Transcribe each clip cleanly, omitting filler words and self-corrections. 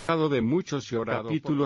de muchos llorado. Capítulo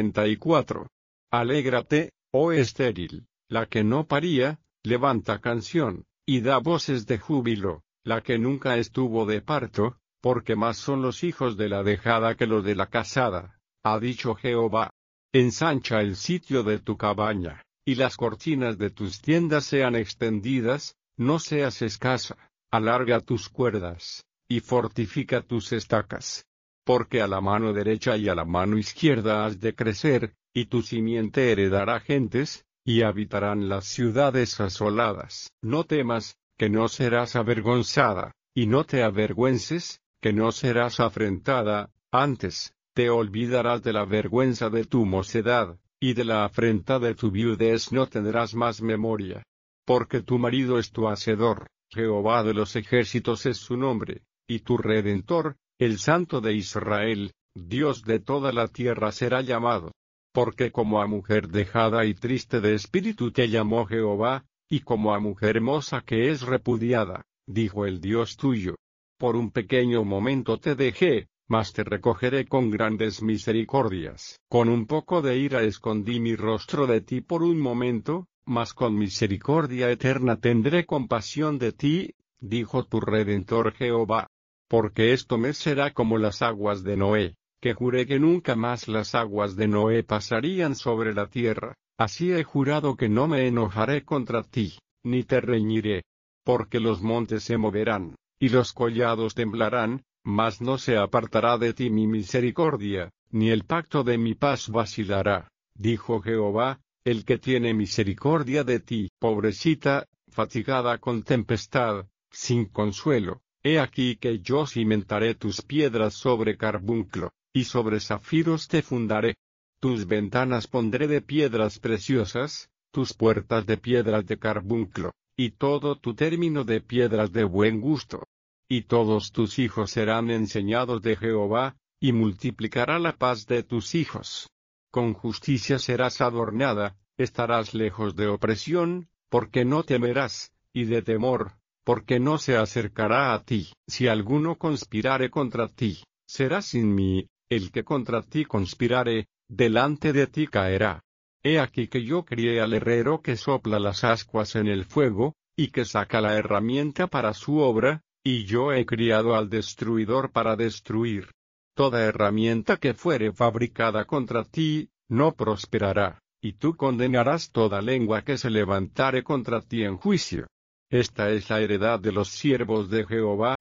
54. Alégrate, oh estéril, la que no paría, levanta canción, y da voces de júbilo, la que nunca estuvo de parto, porque más son los hijos de la dejada que los de la casada, ha dicho Jehová. Ensancha el sitio de tu cabaña, y las cortinas de tus tiendas sean extendidas, no seas escasa, alarga tus cuerdas, y fortifica tus estacas. Porque a la mano derecha y a la mano izquierda has de crecer, y tu simiente heredará gentes, y habitarán las ciudades asoladas. No temas, que no serás avergonzada, y no te avergüences, que no serás afrentada, antes, te olvidarás de la vergüenza de tu mocedad, y de la afrenta de tu viudez no tendrás más memoria. Porque tu marido es tu hacedor, Jehová de los ejércitos es su nombre, y tu Redentor, el Santo de Israel, Dios de toda la tierra será llamado. Porque como a mujer dejada y triste de espíritu te llamó Jehová, y como a mujer hermosa que es repudiada, dijo el Dios tuyo. Por un pequeño momento te dejé, mas te recogeré con grandes misericordias. Con un poco de ira escondí mi rostro de ti por un momento, mas con misericordia eterna tendré compasión de ti, dijo tu Redentor Jehová. Porque esto me será como las aguas de Noé, que juré que nunca más las aguas de Noé pasarían sobre la tierra, así he jurado que no me enojaré contra ti, ni te reñiré. Porque los montes se moverán, y los collados temblarán, mas no se apartará de ti mi misericordia, ni el pacto de mi paz vacilará, dijo Jehová, el que tiene misericordia de ti. Pobrecita, fatigada con tempestad, sin consuelo. He aquí que yo cimentaré tus piedras sobre carbunclo, y sobre zafiros te fundaré. Tus ventanas pondré de piedras preciosas, tus puertas de piedras de carbunclo, y todo tu término de piedras de buen gusto. Y todos tus hijos serán enseñados de Jehová, y multiplicará la paz de tus hijos. Con justicia serás adornada, estarás lejos de opresión, porque no temerás, y de temor, porque no se acercará a ti. Si alguno conspirare contra ti, será sin mí, el que contra ti conspirare, delante de ti caerá. He aquí que yo crié al herrero que sopla las ascuas en el fuego, y que saca la herramienta para su obra, y yo he criado al destruidor para destruir. Toda herramienta que fuere fabricada contra ti, no prosperará, y tú condenarás toda lengua que se levantare contra ti en juicio. Esta es la heredad de los siervos de Jehová,